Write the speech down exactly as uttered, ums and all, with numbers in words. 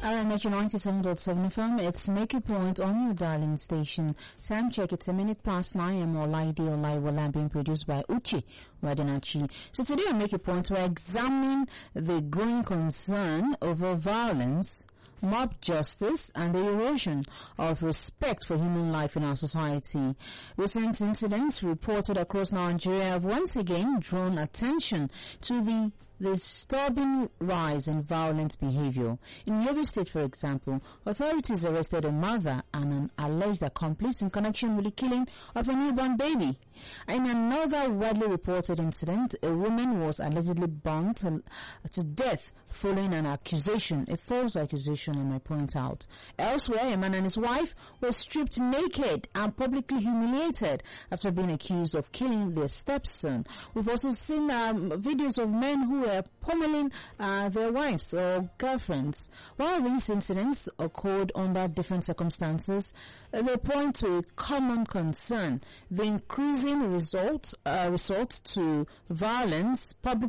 R M H ninety-seven point seven F M, it's Make a Point on your darling station. Time check, it's a minute past nine. I'm Olaide Olaiwola, being produced by Uche Wadanachi. So today on Make a Point, we're examining the growing concern over violence, mob justice, and the erosion of respect for human life in our society. Recent incidents reported across Nigeria have once again drawn attention to the the disturbing rise in violent behavior. In Yobe State, for example, authorities arrested a mother and an alleged accomplice in connection with the killing of a newborn baby. In another widely reported incident, a woman was allegedly burnt to, to death following an accusation, a false accusation, I might point out. Elsewhere, a man and his wife were stripped naked and publicly humiliated after being accused of killing their stepson. We've also seen um, videos of men who were pummeling uh, their wives or girlfriends. While these incidents occurred under different circumstances, uh, they point to a common concern: the increasing result, uh, resort to violence, public